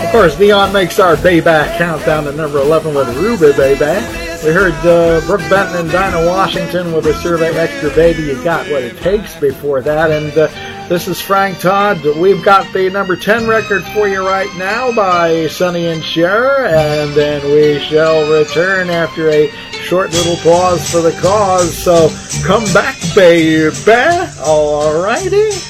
Of course, Neon makes our Bayback countdown to number 11 with Ruby Bayback. We heard Brooke Benton and Dinah Washington with a Survey Extra Baby, You Got What It Takes before that. And this is Frank Todd. We've got the number 10 record for you right now by Sonny and Cher. And then we shall return after a short little pause for the cause. So come back, baby. All righty.